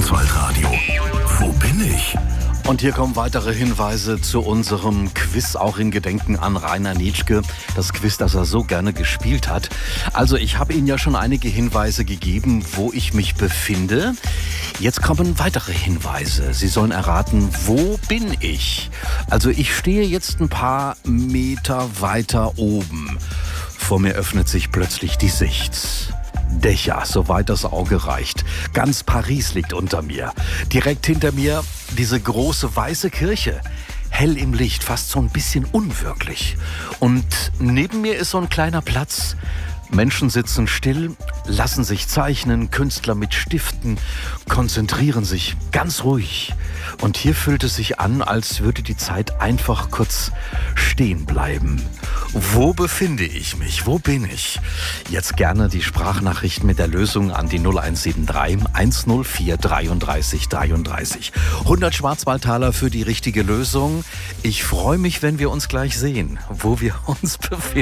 Schwarzwaldradio. Wo bin ich? Und hier kommen weitere Hinweise zu unserem Quiz, auch in Gedenken an Rainer Nitschke. Das Quiz, das er so gerne gespielt hat. Also ich habe Ihnen ja schon einige Hinweise gegeben, wo ich mich befinde. Jetzt kommen weitere Hinweise. Sie sollen erraten, wo bin ich? Also ich stehe jetzt ein paar Meter weiter oben. Vor mir öffnet sich plötzlich die Sicht. Dächer, soweit das Auge reicht. Ganz Paris liegt unter mir. Direkt hinter mir diese große weiße Kirche. Hell im Licht, fast so ein bisschen unwirklich. Und neben mir ist so ein kleiner Platz. Menschen sitzen still, lassen sich zeichnen, Künstler mit Stiften, konzentrieren sich ganz ruhig. Und hier fühlt es sich an, als würde die Zeit einfach kurz stehen bleiben. Wo befinde ich mich? Wo bin ich? Jetzt gerne die Sprachnachricht mit der Lösung an die 0173 104 33 33. 100 Schwarzwaldtaler für die richtige Lösung. Ich freue mich, wenn wir uns gleich sehen, wo wir uns befinden.